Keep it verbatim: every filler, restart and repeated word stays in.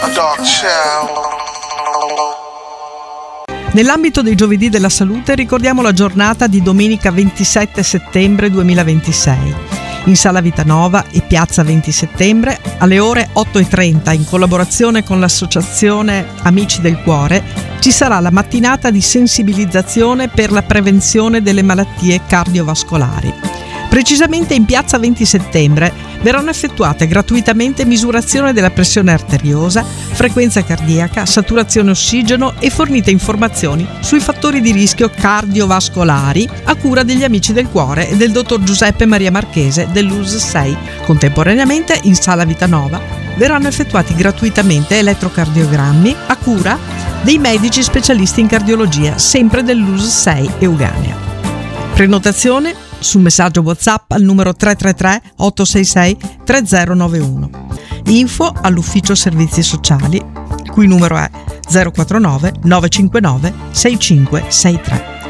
Nell'ambito dei giovedì della salute ricordiamo la giornata di domenica ventisette settembre duemilaventisei. In Sala Vitanova e Piazza venti settembre alle ore otto e trenta, in collaborazione con l'associazione Amici del Cuore, ci sarà la mattinata di sensibilizzazione per la prevenzione delle malattie cardiovascolari. Precisamente in Piazza venti settembre verranno effettuate gratuitamente misurazione della pressione arteriosa, frequenza cardiaca, saturazione ossigeno e fornite informazioni sui fattori di rischio cardiovascolari a cura degli Amici del Cuore e del dottor Giuseppe Maria Marchese dell'U S sei. Contemporaneamente in Sala Vitanova verranno effettuati gratuitamente elettrocardiogrammi a cura dei medici specialisti in cardiologia, sempre dell'U S sei Euganea. Prenotazione su messaggio WhatsApp al numero tre tre tre otto sei sei tre zero nove uno. Info all'ufficio servizi sociali, cui numero è zero quattro nove nove cinque nove sei cinque sei tre.